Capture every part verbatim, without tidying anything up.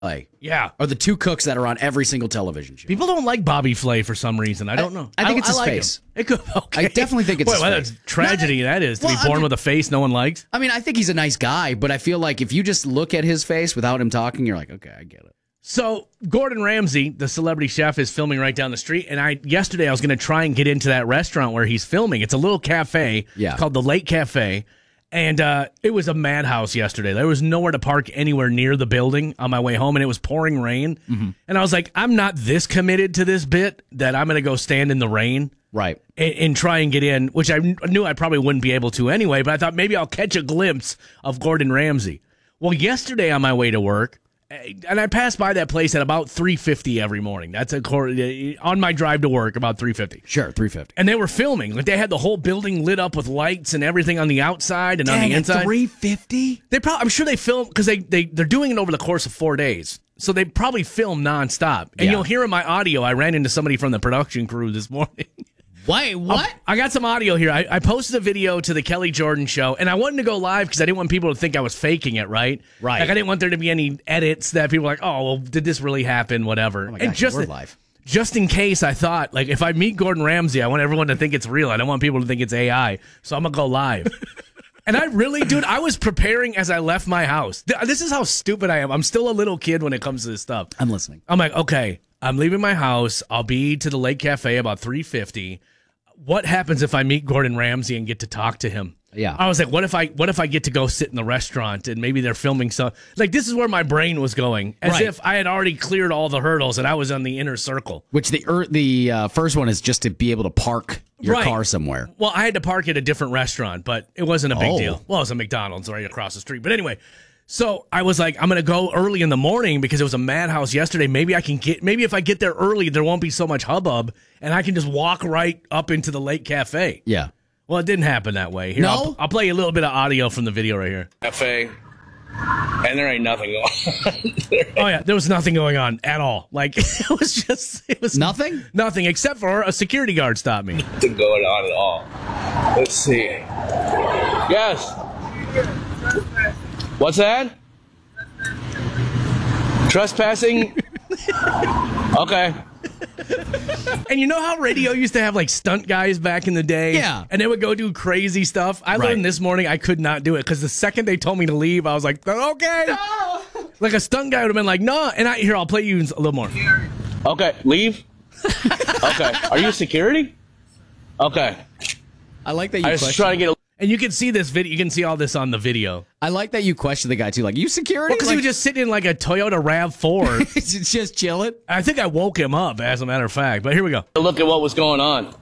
Like, Yeah. are the two cooks that are on every single television show. People don't like Bobby Flay for some reason. I don't know. I think it's his like face. him. It could, okay. I definitely think it's Boy, his what face. a tragedy No, that is, to well, be born I'm- with a face no one likes. I mean, I think he's a nice guy, but I feel like if you just look at his face without him talking, you're like, okay, I get it. So Gordon Ramsay, the celebrity chef, is filming right down the street. And I yesterday I was going to try and get into that restaurant where he's filming. It's a little cafe Yeah. called the Lake Cafe. And uh, it was a madhouse yesterday. There was nowhere to park anywhere near the building on my way home, and it was pouring rain. Mm-hmm. And I was like, I'm not this committed to this bit that I'm going to go stand in the rain Right. and, and try and get in, which I kn- knew I probably wouldn't be able to anyway, but I thought maybe I'll catch a glimpse of Gordon Ramsay. Well, yesterday on my way to work, and I pass by that place at about three fifty every morning. That's a on my drive to work, about three fifty. Sure, three fifty. And they were filming. Like, they had the whole building lit up with lights and everything on the outside and on the inside. three fifty? They probably, I'm sure they film because they, they, they're doing it over the course of four days. So they probably film nonstop. And Yeah. you'll hear in my audio, I ran into somebody from the production crew this morning. Wait, what? I got some audio here. I, I posted a video to the Kelly Jordan show, and I wanted to go live because I didn't want people to think I was faking it, right? Right. Like, I didn't want there to be any edits that people were like, oh, well, did this really happen? Whatever. Oh my and gosh, just, we're live. just in case, I thought, like, if I meet Gordon Ramsay, I want everyone to think it's real. I don't want people to think it's A I, so I'm going to go live. And I really, dude, I was preparing as I left my house. Th- This is how stupid I am. I'm still a little kid when it comes to this stuff. I'm listening. I'm like, okay, I'm leaving my house. I'll be to the Lake Cafe about three fifty. What happens if I meet Gordon Ramsay and get to talk to him? Yeah. I was like, what if I what if I get to go sit in the restaurant and maybe they're filming some, like, this is where my brain was going, as Right. if I had already cleared all the hurdles and I was on the inner circle. Which the er, the uh, first one is just to be able to park your Right. car somewhere. Well, I had to park at a different restaurant, but it wasn't a big Oh. deal. Well, it was a McDonald's right across the street. But anyway, so I was like, I'm going to go early in the morning because it was a madhouse yesterday. Maybe I can get, maybe if I get there early, there won't be so much hubbub and I can just walk right up into the Lake Cafe. Yeah. Well, it didn't happen that way. Here, No? I'll, I'll play you a little bit of audio from the video right here. Cafe, and there ain't nothing going on. Oh yeah, there was nothing going on at all. Like, it was just, it was Nothing? nothing except for a security guard stopped me. Nothing going on at all. Let's see. Yes. What's that? Trespassing? Okay. And you know how radio used to have like stunt guys back in the day? Yeah. And they would go do crazy stuff. I Right. learned this morning I could not do it because the second they told me to leave, I was like, okay. Like a stunt guy would have been like, no. And I here, I'll play you a little more. Okay. Leave? Okay. Are you security? Okay. I like that you I was question. trying to get a And you can see this video. You can see all this on the video. I like that you question the guy too. Like, you security? Because like, he was just sitting in like a Toyota RAV four. it's just chilling. I think I woke him up, as a matter of fact. But here we go. look at what was going on.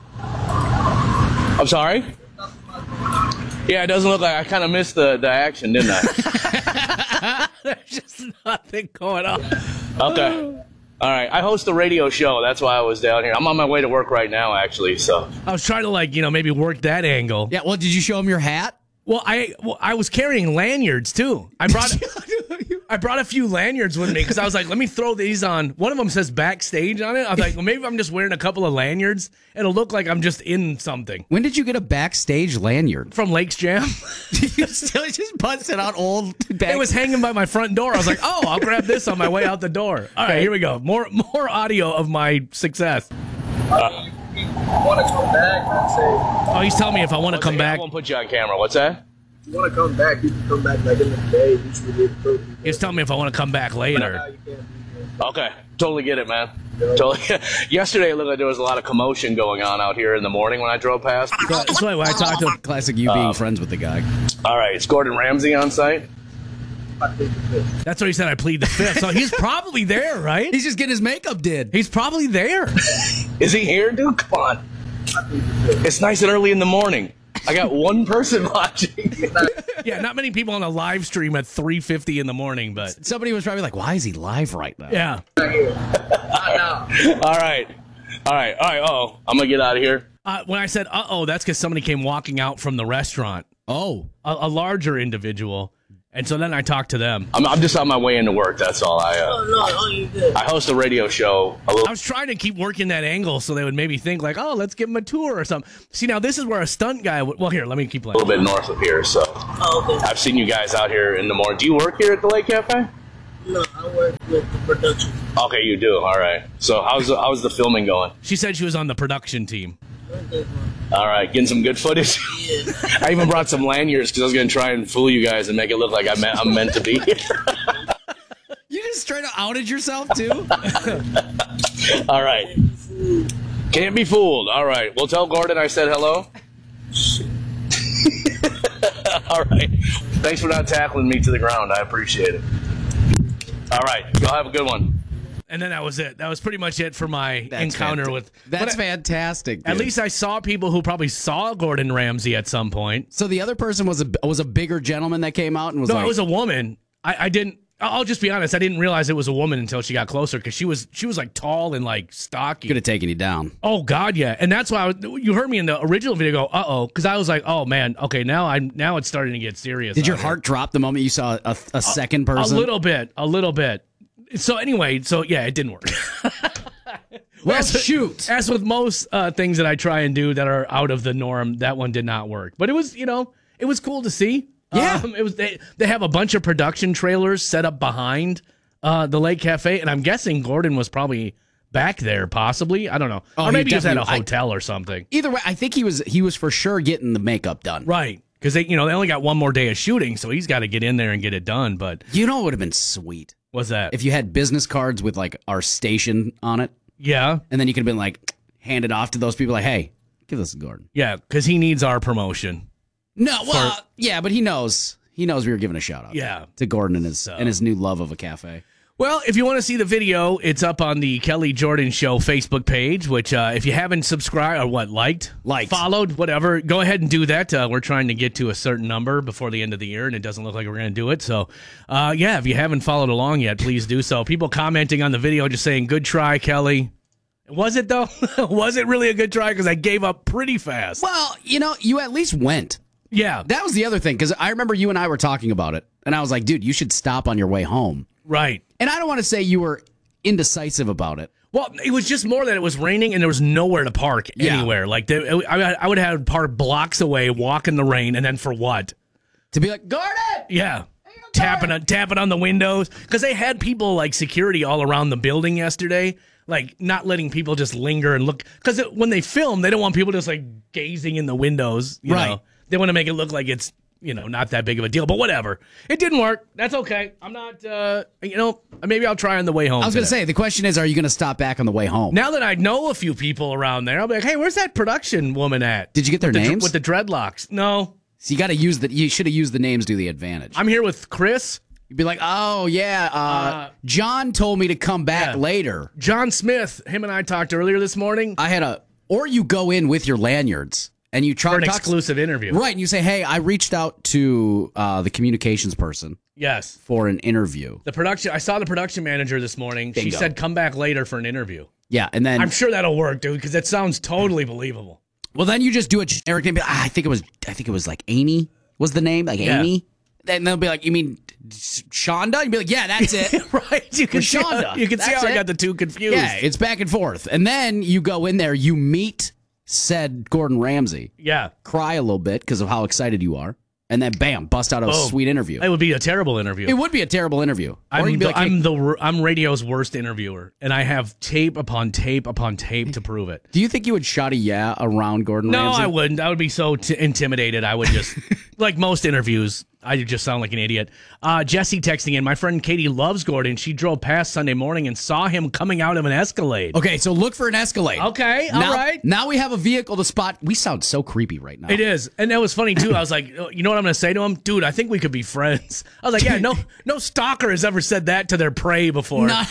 I'm sorry? Yeah, it doesn't look like I kind of missed the, the action, didn't I? There's just nothing going on. Okay. All right. I host a radio show. That's why I was down here. I'm on my way to work right now, actually. So I was trying to, like, you know, maybe work that angle. Yeah, well, did you show him your hat? Well, I well, I was carrying lanyards too. I brought I brought a few lanyards with me because I was like, let me throw these on. One of them says backstage on it. I was like, well, maybe if I'm just wearing a couple of lanyards, it'll look like I'm just in something. When did you get a backstage lanyard? From Lakes Jam. You still just busted out old back- It was hanging by my front door. I was like, oh, I'll grab this on my way out the door. All right, here we go. More more audio of my success. Uh, want to come back and say, Oh, he's telling me if I want to come I back. won't put you on camera. What's that? if you want to come back, you can come back like in the day. You should be able to. He's telling me if I want to come back Now later. you can't be here. Okay. Totally get it, man. Totally. Yesterday, it looked like there was a lot of commotion going on out here in the morning when I drove past. That's why when I talked to him. Classic you being friends with the guy. All right. Is Gordon Ramsay on site? I think it's it. That's what he said. I plead the fifth. So he's probably there, right? He's just getting his makeup did. He's probably there. Is he here, dude? Come on. I think it's it. It's nice and early in the morning. I got one person watching. Yeah, not many people on a live stream at three fifty in the morning, but Somebody was probably like, why is he live right now? yeah. Not here. Not now. All right. All right. All right. Oh, I'm going to get out of here. Uh, when I said, uh-oh, that's because somebody came walking out from the restaurant, Oh. a, a larger individual. And so then I talked to them. I'm, I'm just on my way into work. That's all. I uh, Oh, no. Oh, you good. I host a radio show. A little. I was trying to keep working that angle so they would maybe think like, oh, let's give him a tour or something. See, now this is where a stunt guy would, well, here, let me keep playing. A little bit north of here, so Oh, okay. I've seen you guys out here in the morning. Do you work here at the Lake Cafe? No, I work with the production. Okay, you do. All right. So how's the, how's the filming going? She said she was on the production team. All right, getting some good footage. Yeah. I even brought some lanyards because I was going to try and fool you guys and make it look like I meant, I'm meant to be here. You just straight up outed yourself too. All right. Can't be fooled. All right. Well, tell Gordon I said hello. All right. Thanks for not tackling me to the ground. I appreciate it. All right. Y'all have a good one. And then that was it. That was pretty much it for my That's encounter fanta- with. That's but I- fantastic. At dude. least I saw people who probably saw Gordon Ramsay at some point. So the other person was a was a bigger gentleman that came out and was No, like, it was a woman. I, I didn't. I'll just be honest. I didn't realize it was a woman until she got closer because she was she was like tall and like stocky. could have taken you down. Oh God, yeah. And that's why I was, you heard me in the original video go, uh oh, because I was like, oh man, okay, now I'm now it's starting to get serious. Did your out here. heart drop the moment you saw a, a second A person? little bit, a little bit. So anyway, so yeah, it didn't work. Well, as, shoot. As with most uh, things that I try and do that are out of the norm, that one did not work. But it was, you know, it was cool to see. Yeah. Um, it was. They, they have a bunch of production trailers set up behind uh, the Lake Cafe, and I'm guessing Gordon was probably back there, possibly. I don't know, Oh, or he maybe he was at a definitely- I- hotel or something. Either way, I think he was he was for sure getting the makeup done. Right. Because they, you know, they only got one more day of shooting, so he's got to get in there and get it done. But You know, it would have been sweet what's that? if you had business cards with like our station on it, yeah, and then you could have been like handed off to those people, like, hey, give this to Gordon. yeah, because he needs our promotion. No, well, yeah, but he knows he knows we were giving a shout out. Yeah. to Gordon and his and his new love of a cafe. Well, if you want to see the video, it's up on the Kelly Jordan Show Facebook page, which uh, if you haven't subscribed or what, liked, Liked. followed, whatever, go ahead and do that. Uh, we're trying to get to a certain number before the end of the year, and it doesn't look like we're going to do it. So, uh, yeah, if you haven't followed along yet, please do so. People commenting on the video just saying, good try, Kelly. Was it, though? Was it really a good try? Because I gave up pretty fast. Well, you know, you at least went. Yeah, That was the other thing, because I remember you and I were talking about it, and I was like, dude, you should stop on your way home. right. And I don't want to say you were indecisive about it. Well, it was just more that it was raining and there was nowhere to park Yeah. anywhere. Like, the, I, I would have parked blocks away, walk in the rain, and then for what? To be like, Gordon! Yeah. Tapping on, tapping on the windows. Because they had people, like, security all around the building yesterday, like, not letting people just linger and look. Because when they film, they don't want people just, like, gazing in the windows. You Right. know? They want to make it look like it's, you know, not that big of a deal. But whatever. It didn't work. That's okay. I'm not, uh, you know, maybe I'll try on the way home. I was going to today. say, the question is, are you going to stop back on the way home? Now that I know a few people around there, I'll be like, hey, where's that production woman at? Did you get their with the, names? with the dreadlocks? No. So you got to use the, you should have used the names to the advantage. I'm here with Chris. You'd be like, oh, yeah, uh, Uh, John told me to come back yeah. later. John Smith, him and I talked earlier this morning I had a, or you go in with your lanyards and you try for an talk- exclusive interview. Right, and you say, hey, I reached out to uh, the communications person Yes. for an interview. The production, I saw the production manager this morning. She Bingo. said, come back later for an interview. Yeah, and then, I'm sure that'll work, dude, because it sounds totally believable. well, then you just do a generic name. Be like, ah, I think it was, I think it was like Amy was the name, like Yeah. Amy. Then they'll be like, you mean Shonda? You'd be like, yeah, that's it. Right? You can With see how, Shonda. you can see That's how I it. got the two confused. Yeah, it's back and forth. And then you go in there, you meet said Gordon Ramsay, Yeah. cry a little bit because of how excited you are, and then bam, bust out a Boom. sweet interview. It would be a terrible interview. It would be a terrible interview. Or I'm, you'd be the, like, hey, I'm the wor- I'm radio's worst interviewer, and I have tape upon tape upon tape to prove it. do you think you would shout a yeah around Gordon No, Ramsay? I wouldn't. I would be so t- intimidated. I would just, like most interviews, I just sound like an idiot. Uh, Jesse texting in, my friend Katie loves Gordon. She drove past Sunday morning and saw him coming out of an Escalade. Okay, so look for an Escalade. Okay, all now, right. Now we have a vehicle to spot. We sound so creepy right now. It is. And that was funny, too. I was like, oh, you know what I'm going to say to him? Dude, I think we could be friends. I was like, yeah, no no stalker has ever said that to their prey before. Not-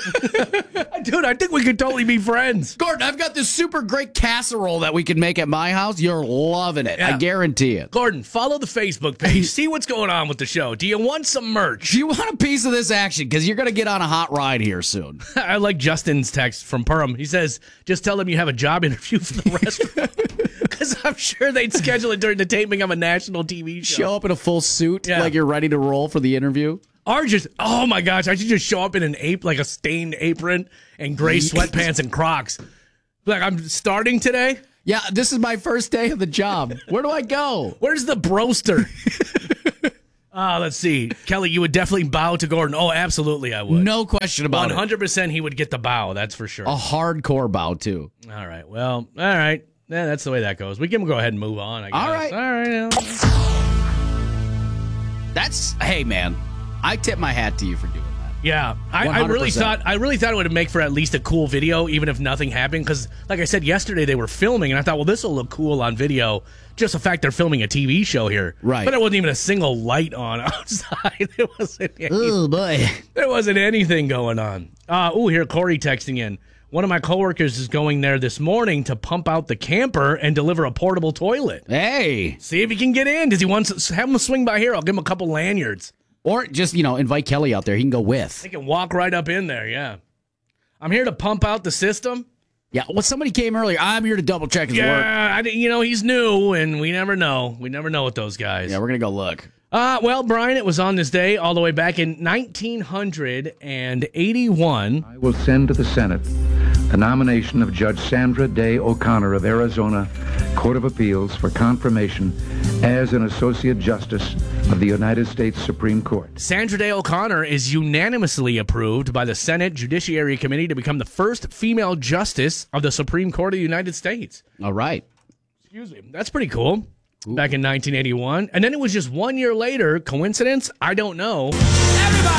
Dude, I think we could totally be friends. Gordon, I've got this super great casserole that we can make at my house. You're loving it. I Yeah. guarantee it. Gordon, follow the Facebook page. See what's going on with the show. Do you want some merch? Do you want a piece of this action? Because you're going to get on a hot ride here soon. I like Justin's text from Perham. He says, just tell them you have a job interview for the restaurant. Because I'm sure they'd schedule it during the taping of a national T V show. Show up in a full suit Yeah. like you're ready to roll for the interview. Or just, oh my gosh, I should just show up in an ape, like a stained apron and gray sweatpants and Crocs. Like, I'm starting today? Yeah, this is my first day of the job. Where do I go? Where's the broster? uh, Uh, let's see. Kelly, you would definitely bow to Gordon. Oh, absolutely I would. No question about one it. hundred percent he would get the bow, that's for sure. A hardcore bow, too. All right, well, all right. Yeah, that's the way that goes. We can go ahead and move on, I guess. All right. All right. Yeah. That's, hey, man, I tip my hat to you for doing that. Yeah, I, I one hundred really percent. thought I really thought it would make for at least a cool video, even if nothing happened. Because, like I said yesterday, they were filming, and I thought, well, this will look cool on video. Just the fact they're filming a T V show here, Right? But there wasn't even a single light on outside. There wasn't. Any, Oh boy, there wasn't anything going on. Uh, oh, here Corey texting in. One of my coworkers is going there this morning to pump out the camper and deliver a portable toilet. hey. See if he can get in. Does he want to have him swing by here? I'll give him a couple lanyards. Or just, you know, invite Kelly out there. He can go with. They can walk right up in there, yeah. I'm here to pump out the system. Yeah, well, somebody came earlier. I'm here to double check his work. Yeah, I, you know, he's new, and we never know. We never know with those guys. Yeah, we're going to go look. Uh, well, Brian, it was on this day all the way back in nineteen eighty-one. I will send to the Senate the nomination of Judge Sandra Day O'Connor of Arizona Court of Appeals for confirmation as an Associate Justice of the United States Supreme Court. Sandra Day O'Connor is unanimously approved by the Senate Judiciary Committee to become the first female justice of the Supreme Court of the United States. All right. Excuse me. That's pretty cool. Ooh. Back in nineteen eighty-one. And then it was just one year later. Coincidence? I don't know. Everybody!